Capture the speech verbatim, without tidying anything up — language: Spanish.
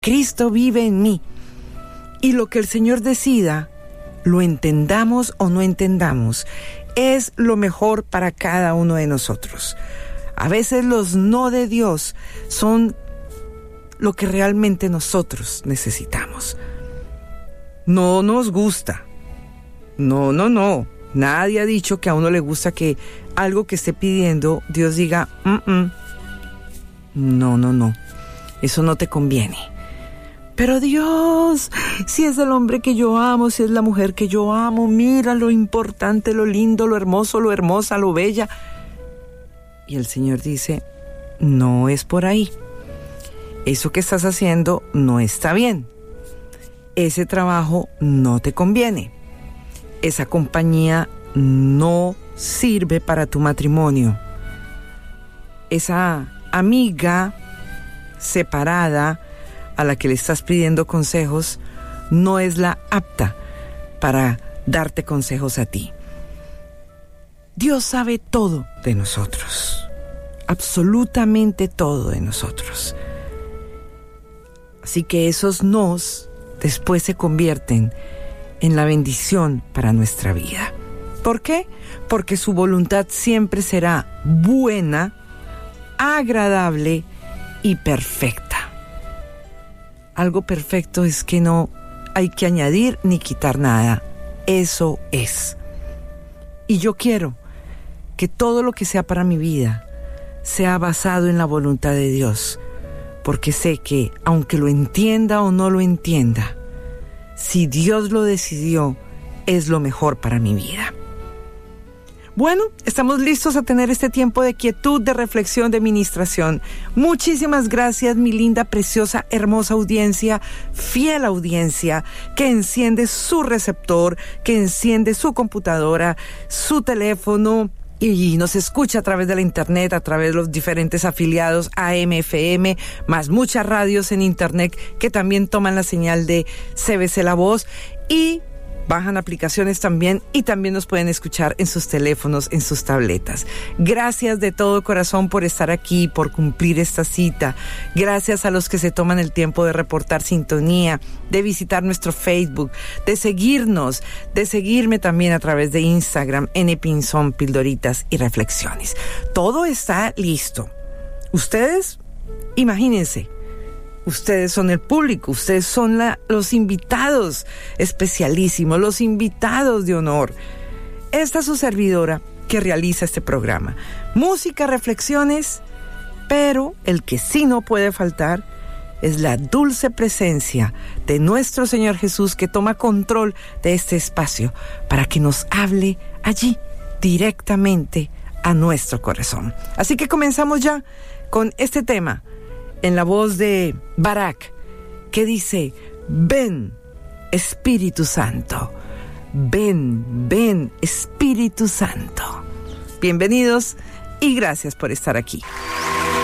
Cristo vive en mí. Y lo que el Señor decida, lo entendamos o no entendamos, es lo mejor para cada uno de nosotros. A veces los no de Dios son lo que realmente nosotros necesitamos. No nos gusta. No, no, no. Nadie ha dicho que a uno le gusta que algo que esté pidiendo, Dios diga, Mm-mm. no, no, no. Eso no te conviene. Pero Dios, si es el hombre que yo amo, si es la mujer que yo amo, mira lo importante, lo lindo, lo hermoso, lo hermosa, lo bella. Y el Señor dice, no es por ahí. Eso que estás haciendo no está bien. Ese trabajo no te conviene. Esa compañía no sirve para tu matrimonio. Esa amiga separada a la que le estás pidiendo consejos no es la apta para darte consejos a ti. Dios sabe todo de nosotros, absolutamente todo de nosotros. Así que esos nos después se convierten en la bendición para nuestra vida. ¿Por qué? Porque su voluntad siempre será buena, agradable y perfecta. Algo perfecto es que no hay que añadir ni quitar nada. Eso es. Y yo quiero que todo lo que sea para mi vida sea basado en la voluntad de Dios, porque sé que aunque lo entienda o no lo entienda, si Dios lo decidió, es lo mejor para mi vida. Bueno, estamos listos a tener este tiempo de quietud, de reflexión, de ministración. Muchísimas gracias, mi linda, preciosa, hermosa audiencia, fiel audiencia, que enciende su receptor, que enciende su computadora, su teléfono y nos escucha a través de la internet, a través de los diferentes afiliados A M, F M, más muchas radios en internet que también toman la señal de C B C La Voz y bajan aplicaciones también y también nos pueden escuchar en sus teléfonos, en sus tabletas. Gracias de todo corazón por estar aquí, por cumplir esta cita. Gracias a los que se toman el tiempo de reportar sintonía, de visitar nuestro Facebook, de seguirnos, de seguirme también a través de Instagram, N Pinzón, Pildoritas y Reflexiones. Todo está listo. Ustedes, imagínense, ustedes son el público, ustedes son la, los invitados especialísimos, los invitados de honor. Esta es su servidora que realiza este programa. Música, reflexiones, pero el que sí no puede faltar es la dulce presencia de nuestro Señor Jesús, que toma control de este espacio para que nos hable allí directamente a nuestro corazón. Así que comenzamos ya con este tema en la voz de Barak, que dice: ven, Espíritu Santo, ven, ven, Espíritu Santo. Bienvenidos y gracias por estar aquí.